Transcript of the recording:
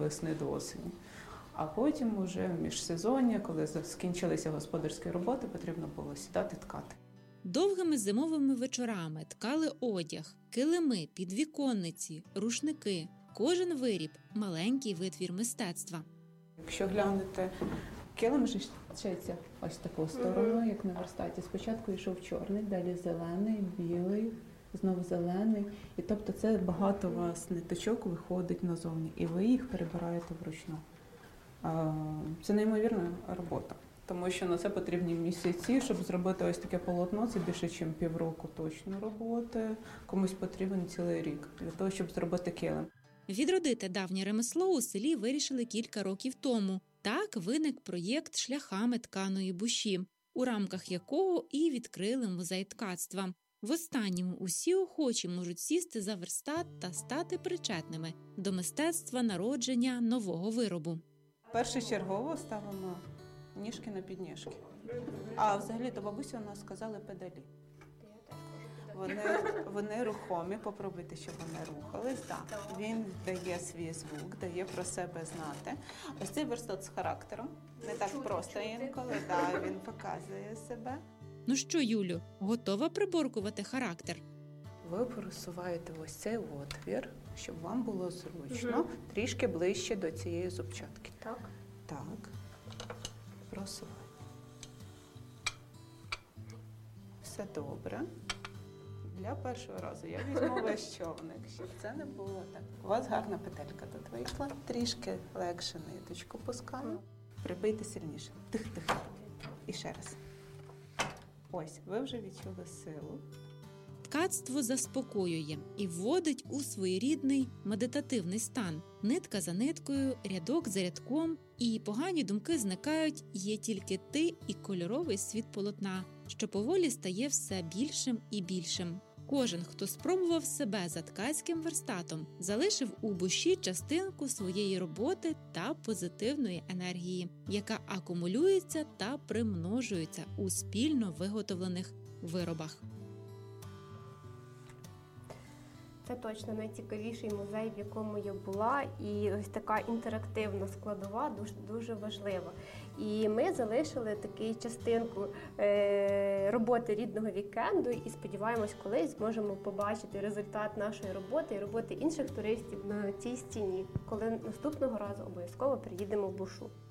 весни до осені. А потім уже в міжсезоння, коли скінчилися господарські роботи, потрібно було сідати ткати. Довгими зимовими вечорами ткали одяг, килими, підвіконниці, рушники. Кожен виріб – маленький витвір мистецтва. Якщо глянете, килим же шиється ось таку сторону, як на верстаті. Спочатку йшов чорний, далі зелений, білий, знову зелений. І тобто це багато у вас ниточок виходить назовні, і ви їх перебираєте вручну. Це неймовірна робота, тому що на це потрібні місяці, щоб зробити ось таке полотно, це більше, ніж півроку точно роботи, комусь потрібен цілий рік для того, щоб зробити килим. Відродити давнє ремесло у селі вирішили кілька років тому. Так виник проєкт «Шляхами тканої буші», у рамках якого і відкрили музей ткацтва. В останньому усі охочі можуть сісти за верстат та стати причетними до мистецтва народження нового виробу. Першочергово ставимо ніжки на підніжки. А взагалі до бабусі у нас сказали педалі. Вони рухомі, попробуйте, щоб вони рухались. Так. Він дає свій звук, дає про себе знати. Ось цей верстат з характером. Не так просто інколи, він показує себе. Ну що, Юлю, готова приборкувати характер? Ви просуваєте ось цей отвір, щоб вам було зручно, трішки ближче до цієї зубчатки. Так. Так. Просувайте. Все добре. Для першого разу я візьму ваш човник, щоб це не було так. У вас гарна петелька тут вийшла. Трішки легше ниточку пускаю. Прибийте сильніше. Тих-тих. І ще раз. Ось, ви вже відчули силу. Ткацтво заспокоює і вводить у своєрідний медитативний стан. Нитка за ниткою, рядок за рядком, і погані думки зникають, є тільки ти і кольоровий світ полотна, що поволі стає все більшим і більшим. Кожен, хто спробував себе за ткацьким верстатом, залишив у буші частинку своєї роботи та позитивної енергії, яка акумулюється та примножується у спільно виготовлених виробах. Це точно найцікавіший музей, в якому я була, і ось така інтерактивна складова дуже важлива. І ми залишили таку частинку роботи рідного вікенду і сподіваємось, колись зможемо побачити результат нашої роботи і роботи інших туристів на цій стіні, коли наступного разу обов'язково приїдемо в Бушу.